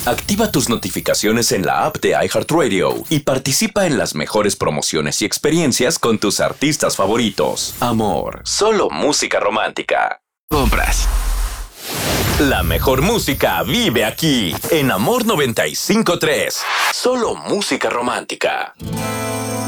Activa tus notificaciones en la app de iHeartRadio y participa en las mejores promociones y experiencias con tus artistas favoritos. Amor, solo música romántica. Compras. La mejor música vive aquí, en Amor 95.3. Solo música romántica.